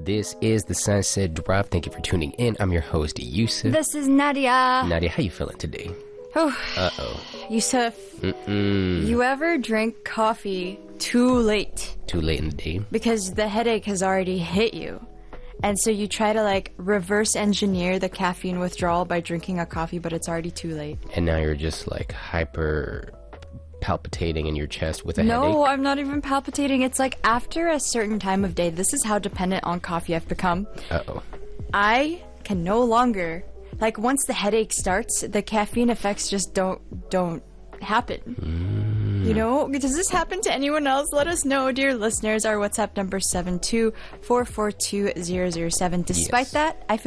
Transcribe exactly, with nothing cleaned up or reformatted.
This is the Sunset Drop. Thank you for tuning in. I'm your host, Yusuf. This is Nadia. Nadia, how you feeling today? Oh, Uh-oh. Yusuf, Mm-mm. you ever drink coffee too late? Too late in the day? Because the headache has already hit you. And so you try to, like, reverse engineer the caffeine withdrawal by drinking a coffee, but it's already too late. And now you're just, like, hyper palpitating in your chest with a no, headache? No, I'm not even palpitating. It's like after a certain time of day, this is how dependent on coffee I've become. Uh-oh. I can no longer... Like, once the headache starts, the caffeine effects just don't don't happen. Mm. You know? Does this happen to anyone else? Let us know, dear listeners. Our WhatsApp number is seven two four four two zero zero seven. Despite yes. that, I feel